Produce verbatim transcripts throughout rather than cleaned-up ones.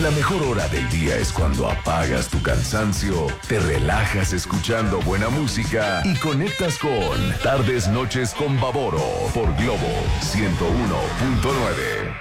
La mejor hora del día es cuando apagas tu cansancio, te relajas escuchando buena música y conectas con Tardes Noches con Baboro por Globo ciento uno punto nueve.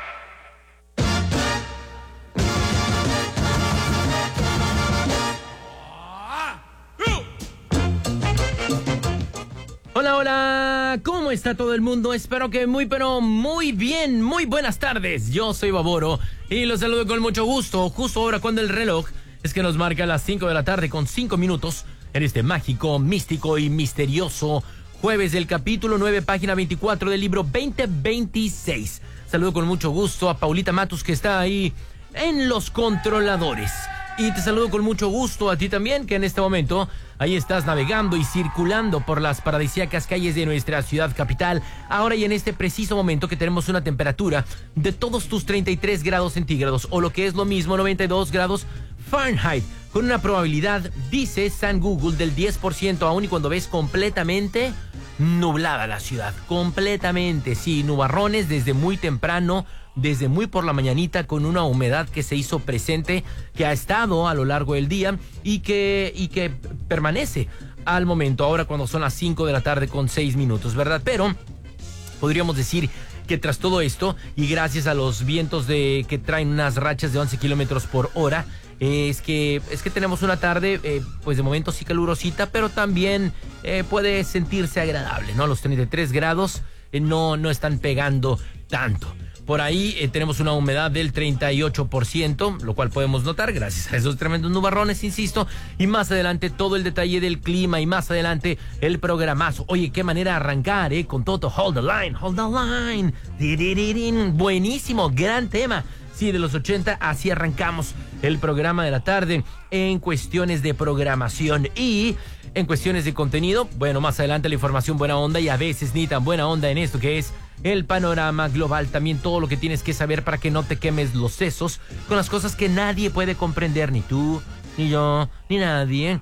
Hola, hola, ¿cómo está todo el mundo? Espero que muy, pero muy bien, muy buenas tardes. Yo soy Baboro y los saludo con mucho gusto, justo ahora cuando el reloj es que nos marca las cinco de la tarde con cinco minutos en este mágico, místico y misterioso jueves del capítulo nueve, página veinticuatro del libro veinte veintiséis. Saludo con mucho gusto a Paulita Matus, que está ahí en los controladores. Y te saludo con mucho gusto a ti también, que en este momento ahí estás navegando y circulando por las paradisíacas calles de nuestra ciudad capital. Ahora y en este preciso momento que tenemos una temperatura de todos tus treinta y tres grados centígrados, o lo que es lo mismo, noventa y dos grados Fahrenheit, con una probabilidad, dice San Google, del diez por ciento, aún y cuando ves completamente nublada la ciudad. Completamente, sí, nubarrones desde muy temprano, desde muy por la mañanita, con una humedad que se hizo presente, que ha estado a lo largo del día y que, y que permanece al momento, ahora cuando son las cinco de la tarde con seis minutos, ¿verdad? Pero podríamos decir que tras todo esto, y gracias a los vientos de que traen unas rachas de once kilómetros por hora, eh, es que es que tenemos una tarde, eh, pues de momento sí calurosita, pero también eh, puede sentirse agradable, ¿no? Los treinta y tres grados eh, no, no están pegando tanto. Por ahí eh, tenemos una humedad del treinta y ocho por ciento, lo cual podemos notar gracias a esos tremendos nubarrones, insisto. Y más adelante todo el detalle del clima y más adelante el programazo. Oye, qué manera de arrancar, ¿eh? Con Toto, Hold the Line, Hold the Line. Di-di-di-din. Buenísimo, gran tema. Sí, de los ochenta, así arrancamos el programa de la tarde en cuestiones de programación y en cuestiones de contenido. Bueno, más adelante la información buena onda y a veces ni tan buena onda en esto que es el panorama global. También todo lo que tienes que saber para que no te quemes los sesos con las cosas que nadie puede comprender, ni tú, ni yo, ni nadie.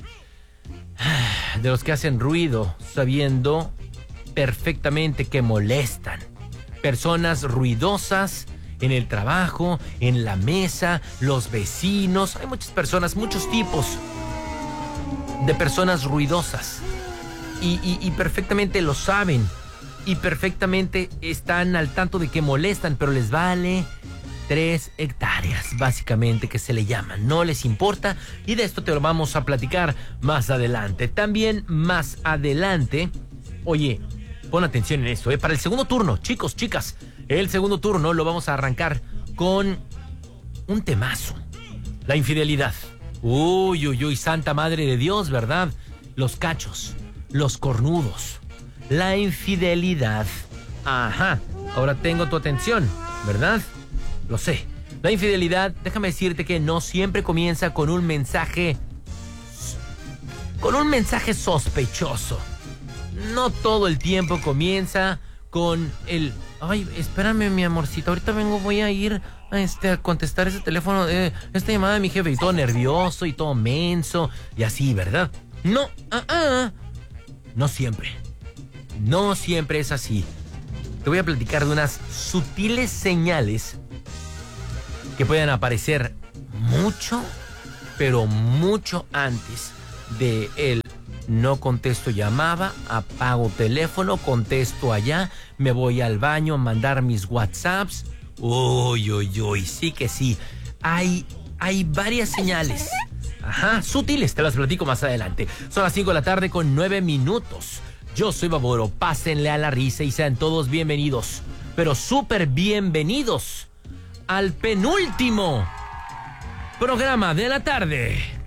De los que hacen ruido sabiendo perfectamente que molestan. Personas ruidosas en el trabajo, en la mesa, los vecinos. Hay muchas personas, muchos tipos de personas ruidosas y, y, y perfectamente lo saben y perfectamente están al tanto de que molestan, pero les vale tres hectáreas, básicamente, que se le llaman. No les importa y de esto te lo vamos a platicar más adelante. También más adelante, oye, pon atención en esto, ¿eh? Para el segundo turno, chicos, chicas, el segundo turno lo vamos a arrancar con un temazo. La infidelidad. Uy, uy, uy, santa madre de Dios, ¿verdad? Los cachos, los cornudos, la infidelidad. Ajá, ahora tengo tu atención, ¿verdad? Lo sé. La infidelidad, déjame decirte que no siempre comienza con un mensaje, con un mensaje sospechoso. No todo el tiempo comienza con el... Ay, espérame, mi amorcito, ahorita vengo, voy a ir a, este, a contestar ese teléfono, eh, esta llamada de mi jefe, y todo nervioso y todo menso, y así, ¿verdad? No, ah, ah, no siempre. No siempre es así. Te voy a platicar de unas sutiles señales que pueden aparecer mucho, pero mucho antes de el no contesto llamada, apago teléfono, contesto allá, me voy al baño a mandar mis WhatsApps. Uy, uy, uy, sí que sí. Hay, hay varias señales. Ajá, sutiles, te las platico más adelante. Son las cinco de la tarde con nueve minutos. Yo soy Baboro, pásenle a la risa y sean todos bienvenidos, pero súper bienvenidos al penúltimo programa de la tarde.